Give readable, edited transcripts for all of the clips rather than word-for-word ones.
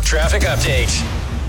traffic update.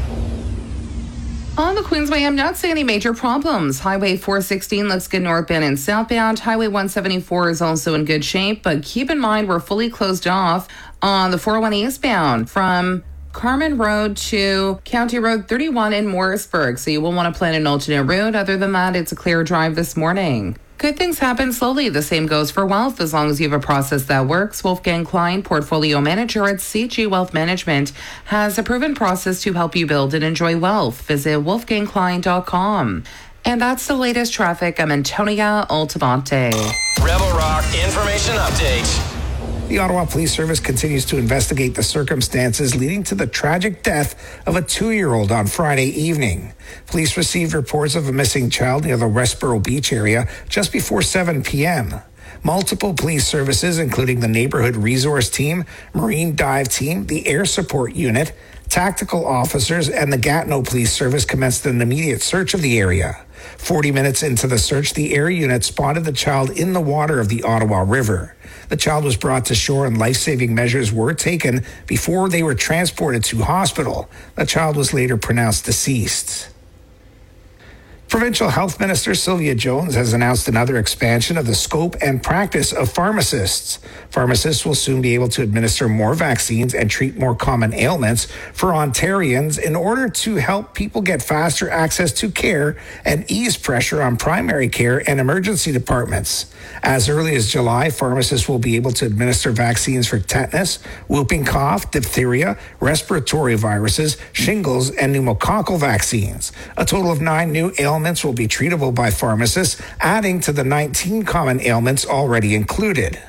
On the Queensway, I'm not seeing any major problems. Highway 416 looks good northbound and southbound. Highway 174 is also in good shape, but keep in mind we're fully closed off on the 401 eastbound from Carmen Road to County Road 31 in Morrisburg, so you will want to plan an alternate route. Other than that, it's a clear drive this morning. Good things happen slowly. The same goes for wealth, as long as you have a process that works. Wolfgang Klein, portfolio manager at CG Wealth Management, has a proven process to help you build and enjoy wealth. Visit wolfgangklein.com. And that's the latest traffic. I'm Antonia Altamonte. Rebel Rock Information Update. The Ottawa Police Service continues to investigate the circumstances leading to the tragic death of a 2-year-old on Friday evening. Police received reports of a missing child near the Westboro Beach area just before 7 p.m. Multiple police services, including the Neighborhood Resource Team, Marine Dive Team, the Air Support Unit, tactical officers, and the Gatineau Police Service commenced an immediate search of the area. 40 minutes into the search, the air unit spotted the child in the water of the Ottawa River. The child was brought to shore and life-saving measures were taken before they were transported to hospital. The child was later pronounced deceased. Provincial Health Minister Sylvia Jones has announced another expansion of the scope and practice of pharmacists. Pharmacists will soon be able to administer more vaccines and treat more common ailments for Ontarians in order to help people get faster access to care and ease pressure on primary care and emergency departments. As early as July, pharmacists will be able to administer vaccines for tetanus, whooping cough, diphtheria, respiratory viruses, shingles, and pneumococcal vaccines. A total of 9 new ailments will be treatable by pharmacists, adding to the 19 common ailments already included.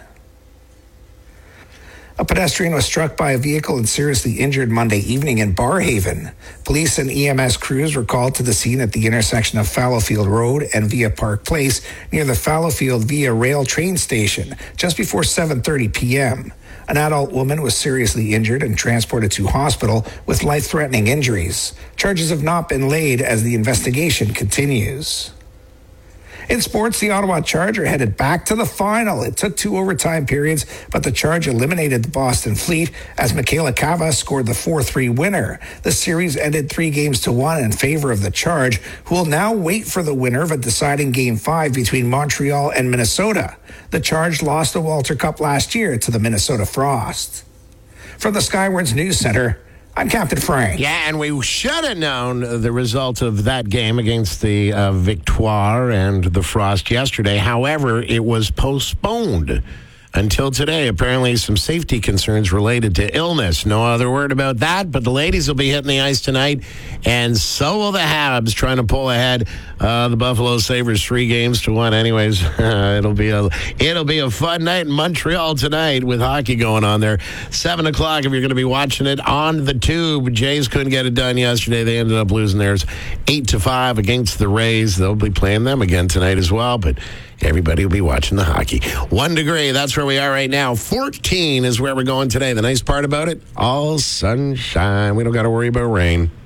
A pedestrian was struck by a vehicle and seriously injured Monday evening in Barrhaven. Police and EMS crews were called to the scene at the intersection of Fallowfield Road and Via Park Place near the Fallowfield Via Rail train station just before 7:30 p.m. An adult woman was seriously injured and transported to hospital with life-threatening injuries. Charges have not been laid as the investigation continues. In sports, the Ottawa Charger headed back to the final. It took 2 overtime periods, but the Charge eliminated the Boston Fleet as Michaela Cava scored the 4-3 winner. The series ended 3-1 in favor of the Charge, who will now wait for the winner of a deciding Game 5 between Montreal and Minnesota. The Charge lost the Walter Cup last year to the Minnesota Frost. From the Skywards News Center, I'm Captain Frank. Yeah, and we should have known the result of that game against the Victoire and the Frost yesterday. However, it was postponed until today. Apparently, some safety concerns related to illness. No other word about that, but the ladies will be hitting the ice tonight, and so will the Habs trying to pull ahead the Buffalo Sabres 3-1. Anyways, it'll be a fun night in Montreal tonight with hockey going on there. 7 o'clock if you're going to be watching it on the tube. Jays couldn't get it done yesterday. They ended up losing theirs 8-5 against the Rays. They'll be playing them again tonight as well, but everybody will be watching the hockey. 1 degree, that's where we are right now. 14 is where we're going today. The nice part about it, all sunshine. We don't got to worry about rain.